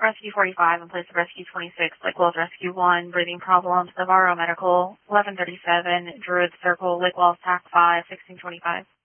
Rescue 45 in place of Rescue 26, Lake Wells Rescue 1, breathing problems, Navarro Medical, 1137, Druid Circle, Lake Wells TAC 5, 1625.